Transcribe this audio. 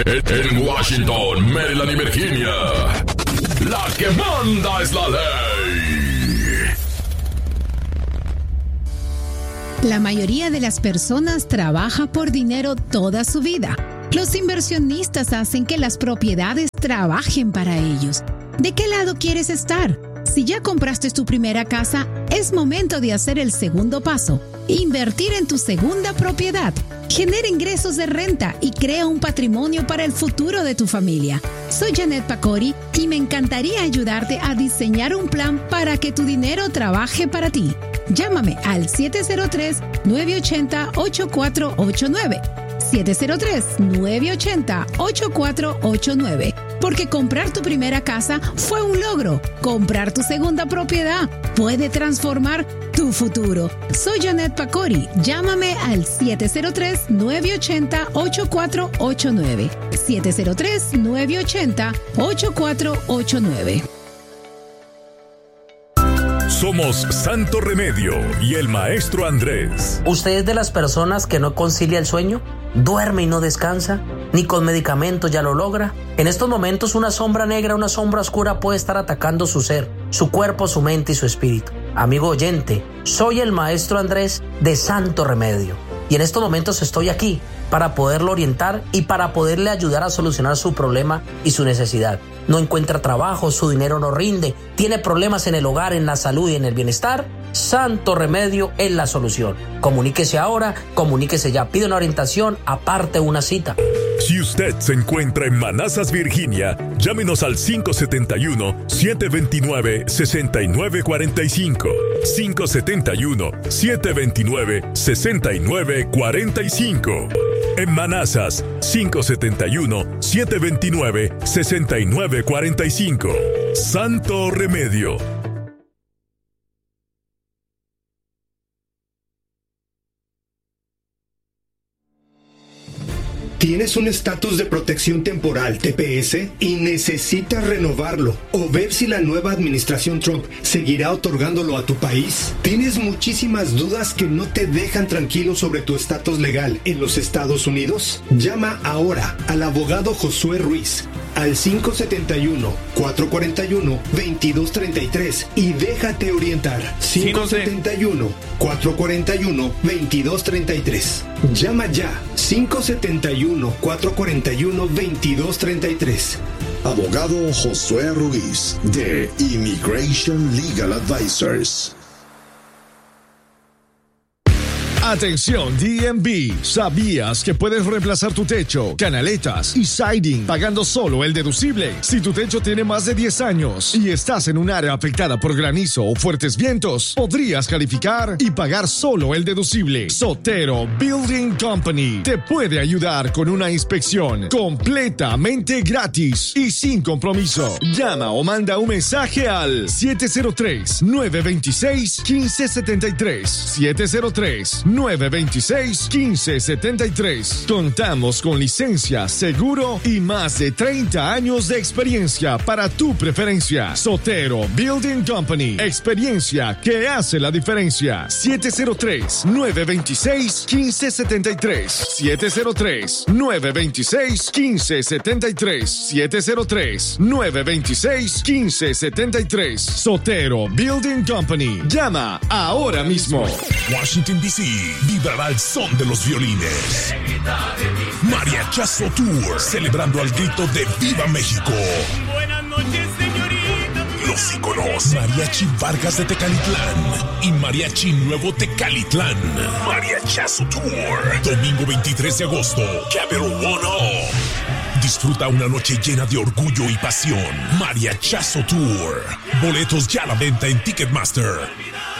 En Washington, Maryland y Virginia, la que manda es la ley. La mayoría de las personas trabaja por dinero toda su vida. Los inversionistas hacen que las propiedades trabajen para ellos. ¿De qué lado quieres estar? Si ya compraste tu primera casa, es momento de hacer el segundo paso. Invertir en tu segunda propiedad. Genera ingresos de renta y crea un patrimonio para el futuro de tu familia. Soy Janet Pacori y me encantaría ayudarte a diseñar un plan para que tu dinero trabaje para ti. Llámame al 703-980-8489. 703-980-8489. Porque comprar tu primera casa fue un logro. Comprar tu segunda propiedad puede transformar tu futuro. Soy Janet Pacori. Llámame al 703-980-8489. 703-980-8489. Somos Santo Remedio y el Maestro Andrés. ¿Usted es de las personas que no concilia el sueño? ¿Duerme y no descansa? ¿Ni con medicamentos ya lo logra? En estos momentos una sombra negra, una sombra oscura puede estar atacando su ser, su cuerpo, su mente y su espíritu. Amigo oyente, soy el Maestro Andrés de Santo Remedio. Y en estos momentos estoy aquí para poderlo orientar y para poderle ayudar a solucionar su problema y su necesidad. No encuentra trabajo, su dinero no rinde, tiene problemas en el hogar, en la salud y en el bienestar. Santo Remedio es la solución. Comuníquese ahora, comuníquese ya, pide una orientación, aparte una cita. Si usted se encuentra en Manassas, Virginia, llámenos al 571-729-6945. 571-729-6945. En Manassas, 571-729-6945. Santo Remedio. ¿Tienes un estatus de protección temporal, TPS, y necesitas renovarlo o ver si la nueva administración Trump seguirá otorgándolo a tu país? ¿Tienes muchísimas dudas que no te dejan tranquilo sobre tu estatus legal en los Estados Unidos? Llama ahora al abogado Josué Ruiz al 571-441-2233 y déjate orientar. 571-441-2233. Llama ya. 571-441-2233. Abogado Josué Ruiz de Immigration Legal Advisors. Atención DMV, ¿sabías que puedes reemplazar tu techo, canaletas y siding pagando solo el deducible? Si tu techo tiene más de 10 años y estás en un área afectada por granizo o fuertes vientos, podrías calificar y pagar solo el deducible. Sotero Building Company te puede ayudar con una inspección completamente gratis y sin compromiso. Llama o manda un mensaje al 703-926-1573. 703-926-1573. Contamos con licencia, seguro y más de 30 años de experiencia para tu preferencia. Sotero Building Company. Experiencia que hace la diferencia. 703-926-1573. 703-926-1573. 703-926-1573. Sotero Building Company. Llama ahora mismo. Washington, D.C. vibrará el son de los violines. Mariachazo Tour, celebrando al grito de ¡Viva México! Buenas noches, señorita. Los íconos Mariachi Vargas de Tecalitlán y Mariachi Nuevo Tecalitlán. Mariachazo Tour, domingo 23 de agosto, Capital One. Disfruta una noche llena de orgullo y pasión. Mariachazo Tour. Boletos ya a la venta en Ticketmaster.